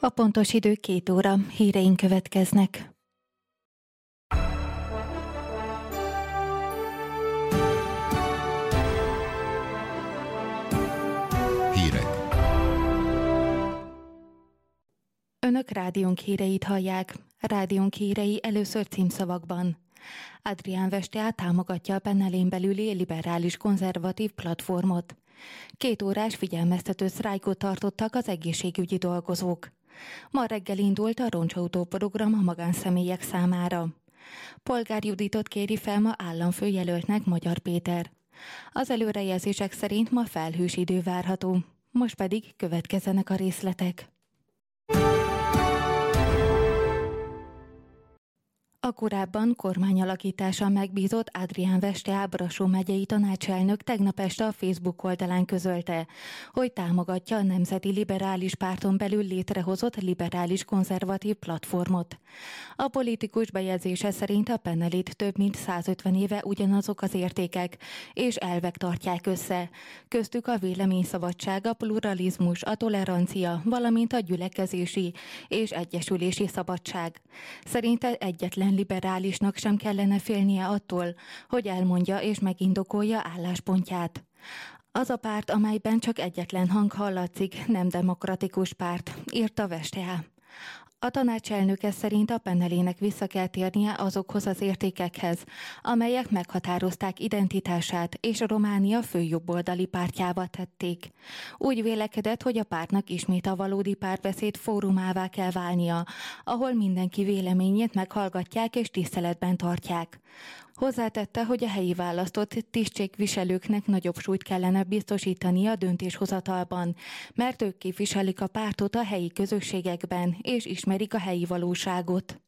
A pontos idő 2 óra, híreink következnek. Hírek. Önök rádiónk híreit hallják. Rádiónk hírei először címszavakban. Adrián Vestea támogatja a Pennelén belüli liberális konzervatív platformot. 2 órás figyelmeztető sztrájkot tartottak az egészségügyi dolgozók. Ma reggel indult a roncsautó program a magánszemélyek számára. Polgár Juditot kéri fel ma államfőjelöltnek Magyar Péter. Az előrejelzések szerint ma felhős idő várható. Most pedig következzenek a részletek. A korábban kormányalakítással megbízott Adrián Vestea Brassó megyei tanácselnök tegnap este a Facebook oldalán közölte, hogy támogatja a Nemzeti Liberális Párton belül létrehozott liberális konzervatív platformot. A politikus bejegyzése szerint a Pennelét több mint 150 éve ugyanazok az értékek és elvek tartják össze. Köztük a véleményszabadság, a pluralizmus, a tolerancia, valamint a gyülekezési és egyesülési szabadság. Szerinte egyetlen liberálisnak sem kellene félnie attól, hogy elmondja és megindokolja álláspontját. Az a párt, amelyben csak egyetlen hang hallatszik, nem demokratikus párt, írta Vestea. A tanácselnöke szerint a Pennelének vissza kell térnie azokhoz az értékekhez, amelyek meghatározták identitását és Románia főjobboldali pártjává tették. Úgy vélekedett, hogy a pártnak ismét a valódi párbeszéd fórumává kell válnia, ahol mindenki véleményét meghallgatják és tiszteletben tartják. Hozzátette, hogy a helyi választott tisztségviselőknek nagyobb súlyt kellene biztosítani a döntéshozatalban, mert ők képviselik a pártot a helyi közösségekben, és ismerik a helyi valóságot.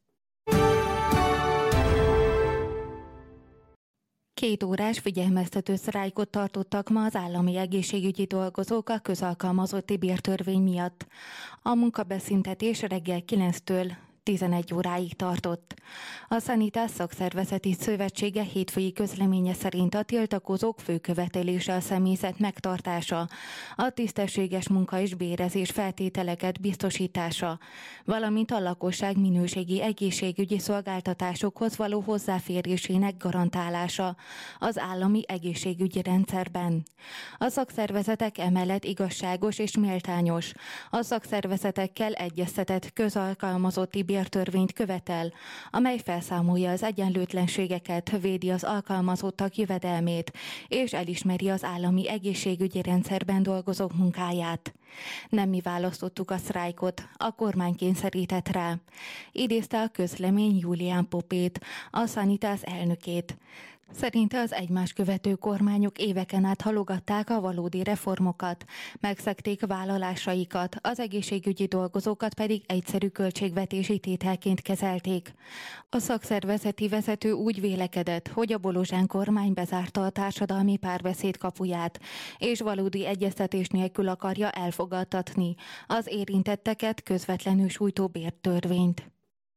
2 órás figyelmeztető sztrájkot tartottak ma az állami egészségügyi dolgozók a közalkalmazotti bértörvény miatt. A munkabeszüntetés reggel 9-től 11 óráig tartott. A Szanitás Szakszervezeti Szövetsége hétfői közleménye szerint a tiltakozók fő követelése a személyzet megtartása, a tisztességes munka és bérezés feltételeket biztosítása, valamint a lakosság minőségi egészségügyi szolgáltatásokhoz való hozzáférésének garantálása az állami egészségügyi rendszerben. A szakszervezetek emellett igazságos és méltányos, a szakszervezetekkel egyeztetett közalkalmazotti bértörvényt követel, amely felszámolja az egyenlőtlenségeket, védi az alkalmazottak jövedelmét, és elismeri az állami egészségügyi rendszerben dolgozók munkáját. Nem mi választottuk a sztrájkot, a kormány kényszerített rá. Idézte a közlemény Julián Popét, a Szanitas elnökét. Szerinte az egymást követő kormányok éveken át halogatták a valódi reformokat, megszegték vállalásaikat, az egészségügyi dolgozókat pedig egyszerű költségvetési tételként kezelték. A szakszervezeti vezető úgy vélekedett, hogy a Bolozsán kormány bezárta a társadalmi párbeszéd kapuját, és valódi egyeztetés nélkül akarja elfogadtatni az érintetteket közvetlenül sújtó bértörvényt.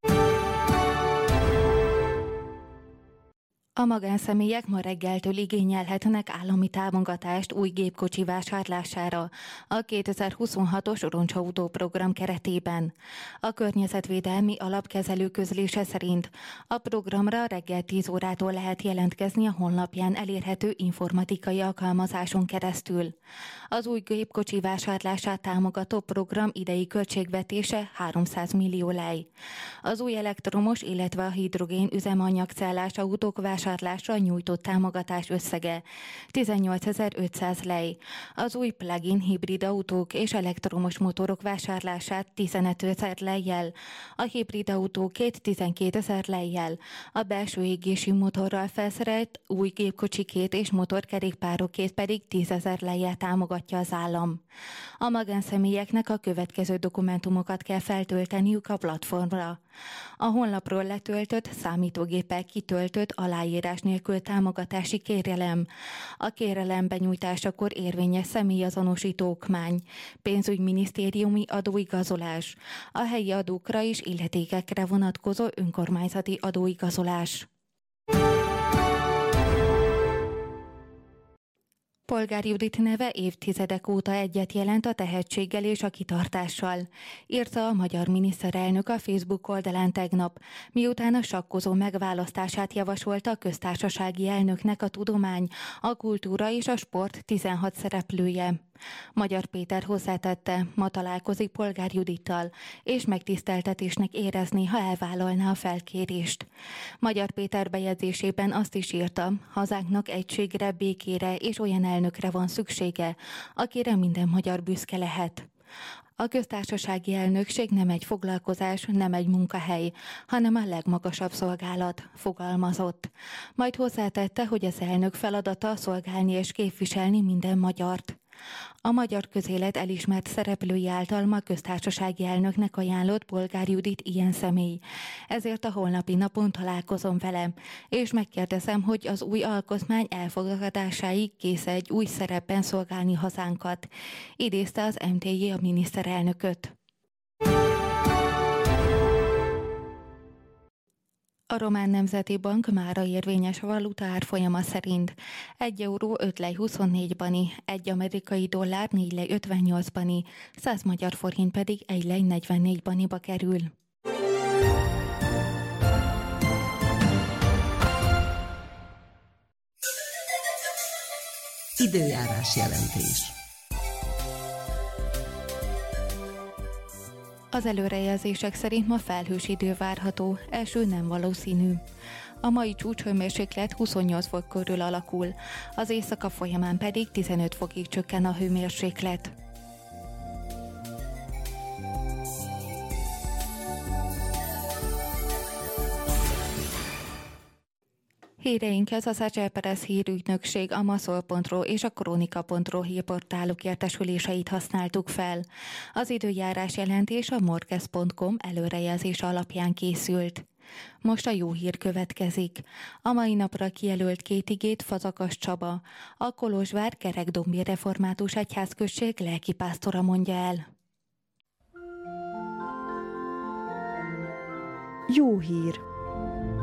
A magánszemélyek ma reggeltől igényelhetnek állami támogatást új gépkocsi vásárlására a 2026-os roncsautó program keretében. A Környezetvédelmi Alapkezelő közlése szerint a programra reggel 10 órától lehet jelentkezni a honlapján elérhető informatikai alkalmazáson keresztül. Az új gépkocsi vásárlását támogató program idei költségvetése 300 millió lej. Az új elektromos, illetve a hidrogén üzemanyagcellás autók vásárlásra nyújtott támogatás összege 18.500 lej. Az új plug-in hibrid autók és elektromos motorok vásárlását 15.000 lejjel, a hibrid autókét 12.000 lejjel, a belső égési motorral felszerelt új gépkocsikét és motorkerékpárokét pedig 10.000 lejjel támogatja az állam. A magánszemélyeknek a következő dokumentumokat kell feltölteniük a platformra. A honlapról letöltött, számítógéppel kitöltött aláírás nélkül támogatási kérelem, a kérelem benyújtásakor érvényes személyazonosító okmány, pénzügyminisztériumi adóigazolás, a helyi adókra és illetékekre vonatkozó önkormányzati adóigazolás. Polgár Judit neve évtizedek óta egyet jelent a tehetséggel és a kitartással, írta a magyar miniszterelnök a Facebook oldalán tegnap, miután a sakkozó megválasztását javasolta a köztársasági elnöknek a tudomány, a kultúra és a sport 16 szereplője. Magyar Péter hozzátette, ma találkozik Polgár Judittal, és megtiszteltetésnek érezni, ha elvállalná a felkérést. Magyar Péter bejegyzésében azt is írta, hazánknak egységre, békére és olyan elnökre van szüksége, akire minden magyar büszke lehet. A köztársasági elnökség nem egy foglalkozás, nem egy munkahely, hanem a legmagasabb szolgálat, fogalmazott. Majd hozzátette, hogy az elnök feladata szolgálni és képviselni minden magyart. A magyar közélet elismert szereplői által ma köztársasági elnöknek ajánlott Polgár Judit ilyen személy. Ezért a holnapi napon találkozom vele, és megkérdezem, hogy az új alkotmány elfogadásáig kész egy új szerepben szolgálni hazánkat. Idézte az MTJ a miniszterelnököt. A Román Nemzeti Bank mára érvényes valuta árfolyama szerint 1 euró 5 lej 24 bani, 1 amerikai dollár 4 lej 58 bani, 100 magyar forint pedig 1 lej 44 baniba kerül. Időjárás jelentés. Az előrejelzések szerint ma felhős idő várható, eső nem valószínű. A mai csúcshőmérséklet 28 fok körül alakul, az éjszaka folyamán pedig 15 fokig csökken a hőmérséklet. Híreinkhez az Acelperes hírügynökség, a maszol.ro és a kronika.ro hírportálok értesüléseit használtuk fel. Az időjárás jelentés a morkez.com előrejelzése alapján készült. Most a jó hír következik. A mai napra kijelölt 2 igét Fazakas Csaba, a Kolozsvár Kerekdombi Református Egyházközség lelkipásztora mondja el. Jó hír!